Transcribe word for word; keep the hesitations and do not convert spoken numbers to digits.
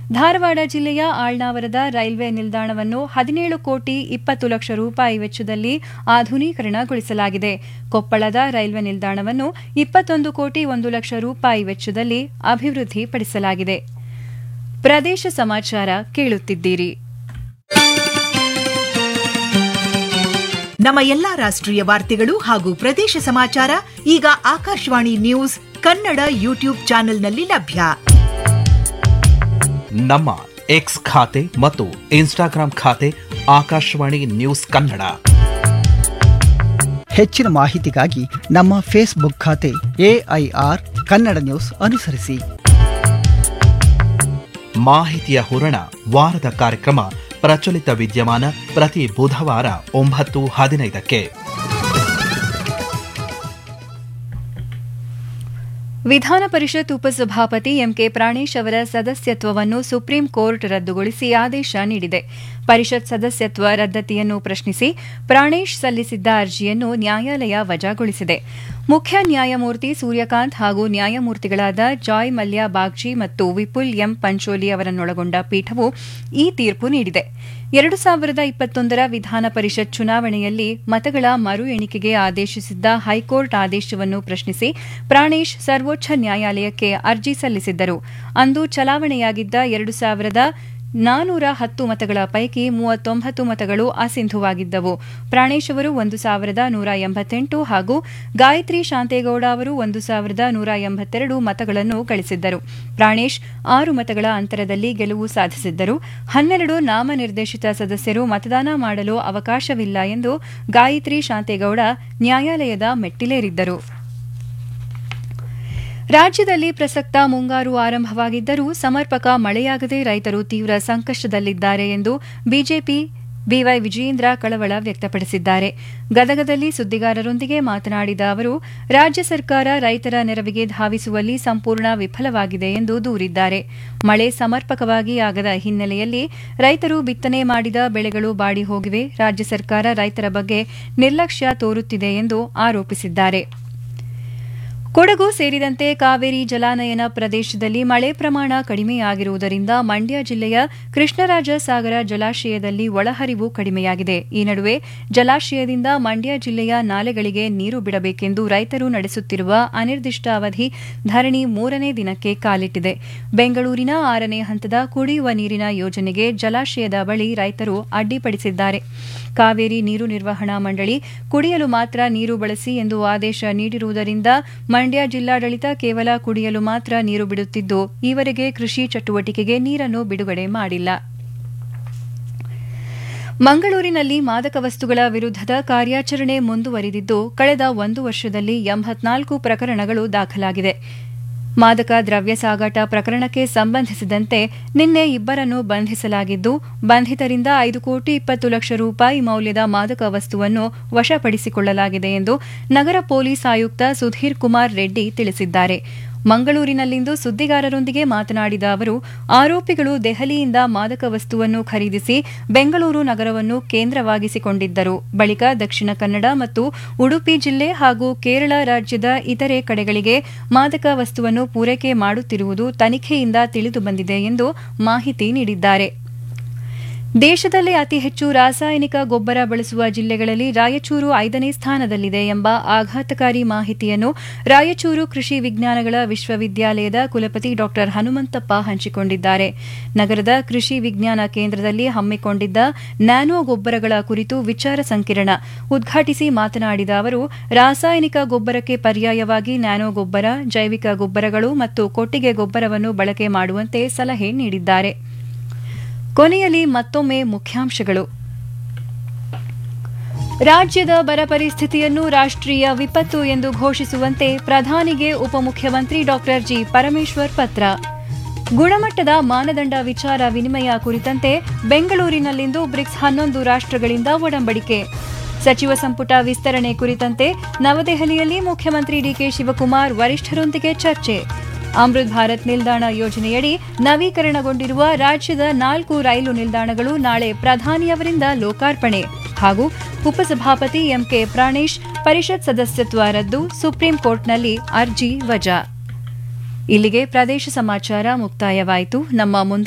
ಧಾರವಾಡ ಜಿಲ್ಲೆಯ ಆಳ್ನಾವರದ ರೈಲ್ವೆ ನಿಲ್ದಾಣವನ್ನು ಹದಿನೇಳು ಕೋಟಿ ಇಪ್ಪತ್ತು ಲಕ್ಷ ರೂಪಾಯಿ ವೆಚ್ಚದಲ್ಲಿ ಆಧುನೀಕರಣಗೊಳಿಸಲಾಗಿದೆ. ಕೊಪ್ಪಳದ ರೈಲ್ವೆ ನಿಲ್ದಾಣವನ್ನು ಇಪ್ಪತ್ತೊಂದು ಕೋಟಿ ಒಂದು ಲಕ್ಷ ರೂಪಾಯಿ ವೆಚ್ಚದಲ್ಲಿ ಅಭಿವೃದ್ಧಿಪಡಿಸಲಾಗಿದೆ. ಪ್ರದೇಶ ಸಮಾಚಾರ ಕೇಳುತ್ತಿದ್ದೀರಿ. ನಮ್ಮ ಎಲ್ಲಾ ರಾಷ್ಟ್ರೀಯ ವಾರ್ತೆಗಳು ಹಾಗೂ ಪ್ರದೇಶ ಸಮಾಚಾರ ಈಗ ಆಕಾಶವಾಣಿ ನ್ಯೂಸ್ ಕನ್ನಡ ಯೂಟ್ಯೂಬ್ ಚಾನೆಲ್ನಲ್ಲಿ ಲಭ್ಯ. ನಮ್ಮ ಎಕ್ಸ್ ಖಾತೆ ಮತ್ತು ಇನ್ಸ್ಟಾಗ್ರಾಂ ಖಾತೆ ಆಕಾಶವಾಣಿ ನ್ಯೂಸ್ ಕನ್ನಡ. ಹೆಚ್ಚಿನ ಮಾಹಿತಿಗಾಗಿ ನಮ್ಮ ಫೇಸ್ಬುಕ್ ಖಾತೆ ಎಐಆರ್ ಕನ್ನಡ ನ್ಯೂಸ್ ಅನುಸರಿಸಿ. ಮಾಹಿತಿಯ ಹೂರಣ ವಾರದ ಕಾರ್ಯಕ್ರಮ ಪ್ರಚಲಿತ ವಿದ್ಯಮಾನ ಪ್ರತಿ ಬುಧವಾರ ಒಂಬತ್ತು ಹದಿನೈದಕ್ಕೆ. ವಿಧಾನ ಪರಿಷತ್ ಉಪಸಭಾಪತಿ ಎಂಕೆ ಪ್ರಾಣೇಶ್ ಅವರ ಸದಸ್ಯತ್ವವನ್ನು ಸುಪ್ರೀಂ ಕೋರ್ಟ್ ರದ್ದುಗೊಳಿಸಿ ಆದೇಶ ನೀಡಿದೆ. ಪರಿಷತ್ ಸದಸ್ಯತ್ವ ರದ್ದತಿಯನ್ನು ಪ್ರಶ್ನಿಸಿ ಪ್ರಾಣೇಶ್ ಸಲ್ಲಿಸಿದ್ದ ಅರ್ಜಿಯನ್ನು ನ್ಯಾಯಾಲಯ ವಜಾಗೊಳಿಸಿದೆ. ಮುಖ್ಯ ನ್ಯಾಯಮೂರ್ತಿ ಸೂರ್ಯಕಾಂತ್ ಹಾಗೂ ನ್ಯಾಯಮೂರ್ತಿಗಳಾದ ಜಾಯ್ ಮಲ್ಯ ಬಾಗ್ಚಿ ಮತ್ತು ವಿಪುಲ್ ಎಂ ಪಂಚೋಲಿ ಅವರನ್ನೊಳಗೊಂಡ ಪೀಠವು ಈ ತೀರ್ಪು ನೀಡಿದೆ. ಎರಡು ಸಾವಿರದ ಇಪ್ಪತ್ತೊಂದರ ವಿಧಾನ ಪರಿಷತ್ ಚುನಾವಣೆಯಲ್ಲಿ ಮತಗಳ ಮರು ಎಣಿಕೆಗೆ ಆದೇಶಿಸಿದ್ದ ಹೈಕೋರ್ಟ್ ಆದೇಶವನ್ನು ಪ್ರಶ್ನಿಸಿ ಪ್ರಾಣೇಶ್ ಸರ್ವೋಚ್ಚ ನ್ಯಾಯಾಲಯಕ್ಕೆ ಅರ್ಜಿ ಸಲ್ಲಿಸಿದ್ದರು. ಅಂದು ಚಲಾವಣೆಯಾಗಿದ್ದ ಎರಡು ಸಾವಿರದ ನಾನೂರ ಹತ್ತು ಮತಗಳ ಪೈಕಿ ಮೂವತ್ತೊಂಬತ್ತು ಮತಗಳು ಅಸಿಂಧುವಾಗಿದ್ದವು. ಪ್ರಾಣೇಶ್ ಅವರು ಒಂದು ಸಾವಿರದ ನೂರ ಎಂಬತ್ತೆಂಟು ಹಾಗೂ ಗಾಯತ್ರಿ ಶಾಂತೇಗೌಡ ಅವರು ಒಂದು ಸಾವಿರದ ನೂರ ಎಂಬತ್ತೆರಡು ಮತಗಳನ್ನು ಗಳಿಸಿದ್ದರು. ಪ್ರಾಣೇಶ್ ಆರು ಮತಗಳ ಅಂತರದಲ್ಲಿ ಗೆಲುವು ಸಾಧಿಸಿದ್ದರು. ಹನ್ನೆರಡು ನಾಮನಿರ್ದೇಶಿತ ಸದಸ್ಯರು ಮತದಾನ ಮಾಡಲು ಅವಕಾಶವಿಲ್ಲ ಎಂದು ಗಾಯತ್ರಿ ಶಾಂತೇಗೌಡ ನ್ಯಾಯಾಲಯದ ಮೆಟ್ಟಿಲೇರಿದ್ದರು. ರಾಜ್ಯದಲ್ಲಿ ಪ್ರಸಕ್ತ ಮುಂಗಾರು ಆರಂಭವಾಗಿದ್ದರೂ ಸಮರ್ಪಕ ಮಳೆಯಾಗದೆ ರೈತರು ತೀವ್ರ ಸಂಕಷ್ಟದಲ್ಲಿದ್ದಾರೆ ಎಂದು ಬಿಜೆಪಿ ಬಿವೈ ವಿಜಯೇಂದ್ರ ಕಳವಳ ವ್ಯಕ್ತಪಡಿಸಿದ್ದಾರೆ. ಗದಗದಲ್ಲಿ ಸುದ್ದಿಗಾರರೊಂದಿಗೆ ಮಾತನಾಡಿದ ಅವರು, ರಾಜ್ಯ ಸರ್ಕಾರ ರೈತರ ನೆರವಿಗೆ ಧಾವಿಸುವಲ್ಲಿ ಸಂಪೂರ್ಣ ವಿಫಲವಾಗಿದೆ ಎಂದು ದೂರಿದ್ದಾರೆ. ಮಳೆ ಸಮರ್ಪಕವಾಗಿ ಆಗದ ಹಿನ್ನೆಲೆಯಲ್ಲಿ ರೈತರು ಬಿತ್ತನೆ ಮಾಡಿದ ಬೆಳೆಗಳು ಬಾಡಿ ಹೋಗಿವೆ. ರಾಜ್ಯ ಸರ್ಕಾರ ರೈತರ ಬಗ್ಗೆ ನಿರ್ಲಕ್ಷ್ಯ ತೋರುತ್ತಿದೆ ಎಂದು ಆರೋಪಿಸಿದ್ದಾರೆ. ಕೊಡಗು ಸೇರಿದಂತೆ ಕಾವೇರಿ ಜಲಾನಯನ ಪ್ರದೇಶದಲ್ಲಿ ಮಳೆ ಪ್ರಮಾಣ ಕಡಿಮೆಯಾಗಿರುವುದರಿಂದ ಮಂಡ್ಯ ಜಿಲ್ಲೆಯ ಕೃಷ್ಣರಾಜ ಸಾಗರ ಜಲಾಶಯದಲ್ಲಿ ಒಳಹರಿವು ಕಡಿಮೆಯಾಗಿದೆ. ಈ ನಡುವೆ ಜಲಾಶಯದಿಂದ ಮಂಡ್ಯ ಜಿಲ್ಲೆಯ ನಾಲೆಗಳಿಗೆ ನೀರು ಬಿಡಬೇಕೆಂದು ರೈತರು ನಡೆಸುತ್ತಿರುವ ಅನಿರ್ದಿಷ್ಟಾವಧಿ ಧರಣಿ ಮೂರನೇ ದಿನಕ್ಕೆ ಕಾಲಿಟ್ಟಿದೆ. ಬೆಂಗಳೂರಿನ ಆರನೇ ಹಂತದ ಕುಡಿಯುವ ನೀರಿನ ಯೋಜನೆಗೆ ಜಲಾಶಯದ ಬಳಿ ರೈತರು ಅಡ್ಡಿಪಡಿಸಿದ್ದಾರೆ. ಕಾವೇರಿ ನೀರು ನಿರ್ವಹಣಾ ಮಂಡಳಿ ಕುಡಿಯಲು ಮಾತ್ರ ನೀರು ಬಳಸಿ ಎಂದು ಆದೇಶ ನೀಡಿರುವುದರಿಂದ ಮಂಡ್ಯ ಜಿಲ್ಲಾಡಳಿತ ಕೇವಲ ಕುಡಿಯಲು ಮಾತ್ರ ನೀರು ಬಿಡುತ್ತಿದ್ದು ಈವರೆಗೆ ಕೃಷಿ ಚಟುವಟಿಕೆಗೆ ನೀರನ್ನು ಬಿಡುಗಡೆ ಮಾಡಿಲ್ಲ. ಮಂಗಳೂರಿನಲ್ಲಿ ಮಾದಕ ವಸ್ತುಗಳ ವಿರುದ್ಧದ ಕಾರ್ಯಾಚರಣೆ ಮುಂದುವರಿದಿದ್ದು ಕಳೆದ ಒಂದು ವರ್ಷದಲ್ಲಿ ಎಂಬತ್ನಾಲ್ಕು ಪ್ರಕರಣಗಳು ದಾಖಲಾಗಿದೆ. ಮಾದಕ ದ್ರವ್ಯ ಸಾಗಾಟ ಪ್ರಕರಣಕ್ಕೆ ಸಂಬಂಧಿಸಿದಂತೆ ನಿನ್ನೆ ಇಬ್ಬರನ್ನು ಬಂಧಿಸಲಾಗಿದ್ದು ಬಂಧಿತರಿಂದ ಐದು ಕೋಟಿ ಇಪ್ಪತ್ತು ಲಕ್ಷ ರೂಪಾಯಿ ಮೌಲ್ಯದ ಮಾದಕ ವಸ್ತುವನ್ನು ವಶಪಡಿಸಿಕೊಳ್ಳಲಾಗಿದೆ ಎಂದು ನಗರ ಪೊಲೀಸ್ ಆಯುಕ್ತ ಸುಧೀರ್ ಕುಮಾರ್ ರೆಡ್ಡಿ ತಿಳಿಸಿದ್ದಾರೆ. ಮಂಗಳೂರಿನಲ್ಲಿಂದು ಸುದ್ದಿಗಾರರೊಂದಿಗೆ ಮಾತನಾಡಿದ ಅವರು, ಆರೋಪಿಗಳು ದೆಹಲಿಯಿಂದ ಮಾದಕ ವಸ್ತುವನ್ನು ಖರೀದಿಸಿ ಬೆಂಗಳೂರು ನಗರವನ್ನು ಕೇಂದ್ರವಾಗಿಸಿಕೊಂಡಿದ್ದರು. ಬಳಿಕ ದಕ್ಷಿಣ ಕನ್ನಡ ಮತ್ತು ಉಡುಪಿ ಜಿಲ್ಲೆ ಹಾಗೂ ಕೇರಳ ರಾಜ್ಯದ ಇತರೆ ಕಡೆಗಳಿಗೆ ಮಾದಕ ವಸ್ತುವನ್ನು ಪೂರೈಕೆ ಮಾಡುತ್ತಿರುವುದು ತನಿಖೆಯಿಂದ ತಿಳಿದುಬಂದಿದೆ ಎಂದು ಮಾಹಿತಿ ನೀಡಿದ್ದಾರೆ. ದೇಶದಲ್ಲಿ ಅತಿ ಹೆಚ್ಚು ರಾಸಾಯನಿಕ ಗೊಬ್ಬರ ಬಳಸುವ ಜಿಲ್ಲೆಗಳಲ್ಲಿ ರಾಯಚೂರು ಐದನೇ ಸ್ಥಾನದಲ್ಲಿದೆ ಎಂಬ ಆಘಾತಕಾರಿ ಮಾಹಿತಿಯನ್ನು ರಾಯಚೂರು ಕೃಷಿ ವಿಜ್ಞಾನಗಳ ವಿಶ್ವವಿದ್ಯಾಲಯದ ಕುಲಪತಿ ಡಾ ಹನುಮಂತಪ್ಪ ಹಂಚಿಕೊಂಡಿದ್ದಾರೆ. ನಗರದ ಕೃಷಿ ವಿಜ್ಞಾನ ಕೇಂದ್ರದಲ್ಲಿ ಹಮ್ಮಿಕೊಂಡಿದ್ದ ನ್ಯಾನೋ ಗೊಬ್ಬರಗಳ ಕುರಿತು ವಿಚಾರ ಸಂಕಿರಣ ಉದ್ಘಾಟಿಸಿ ಮಾತನಾಡಿದ ಅವರು, ರಾಸಾಯನಿಕ ಗೊಬ್ಬರಕ್ಕೆ ಪರ್ಯಾಯವಾಗಿ ನ್ಯಾನೋ ಗೊಬ್ಬರ, ಜೈವಿಕ ಗೊಬ್ಬರಗಳು ಮತ್ತು ಕೊಟ್ಟಿಗೆ ಗೊಬ್ಬರವನ್ನು ಬಳಕೆ ಮಾಡುವಂತೆ ಸಲಹೆ ನೀಡಿದ್ದಾರೆ. ಕೊನೆಯಲ್ಲಿ ಮತ್ತೊಮ್ಮೆ ಮುಖ್ಯಾಂಶಗಳು. ರಾಜ್ಯದ ಬರ ಪರಿಸ್ಥಿತಿಯನ್ನು ರಾಷ್ಟ್ರೀಯ ವಿಪತ್ತು ಎಂದು ಘೋಷಿಸುವಂತೆ ಪ್ರಧಾನಿಗೆ ಉಪಮುಖ್ಯಮಂತ್ರಿ ಡಾ ಜಿ ಪರಮೇಶ್ವರ್ ಪತ್ರ. ಗುಣಮಟ್ಟದ ಮಾನದಂಡ ವಿಚಾರ ವಿನಿಮಯ ಕುರಿತಂತೆ ಬೆಂಗಳೂರಿನಲ್ಲಿಂದು ಬ್ರಿಕ್ಸ್ ಹನ್ನೊಂದು ರಾಷ್ಟ್ರಗಳಿಂದ ಒಡಂಬಡಿಕೆ. ಸಚಿವ ಸಂಪುಟ ವಿಸ್ತರಣೆ ಕುರಿತಂತೆ ನವದೆಹಲಿಯಲ್ಲಿ ಮುಖ್ಯಮಂತ್ರಿ ಡಿಕೆ ಶಿವಕುಮಾರ್ ವರಿಷ್ಠರೊಂದಿಗೆ ಚರ್ಚೆ. ಅಮೃತ್ ಭಾರತ್ ನಿಲ್ದಾಣ ಯೋಜನೆಯಡಿ ನವೀಕರಣಗೊಂಡಿರುವ ರಾಜ್ಯದ ನಾಲ್ಕು ರೈಲು ನಿಲ್ದಾಣಗಳು ನಾಳೆ ಪ್ರಧಾನಿಯವರಿಂದ ಲೋಕಾರ್ಪಣೆ. ಹಾಗೂ ಉಪಸಭಾಪತಿ ಎಂಕೆ ಪ್ರಾಣೇಶ್ ಪರಿಷತ್ ಸದಸ್ಯತ್ವ ರದ್ದು, ಸುಪ್ರೀಂ ಕೋರ್ಟ್ನಲ್ಲಿ ಅರ್ಜಿ ವಜಾ. ಇಲ್ಲಿಗೆ ಪ್ರದೇಶ ಸಮಾಚಾರ ಮುಕ್ತಾಯವಾಯಿತು. ನಮ್ಮ